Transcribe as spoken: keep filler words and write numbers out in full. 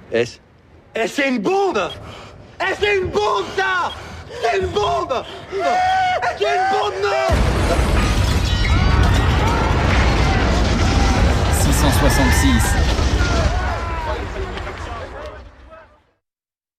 Est-ce Eh, c'est une bombe. Eh, c'est une bombe, ça. C'est une bombe. C'est une bombe, non. six cent soixante-six.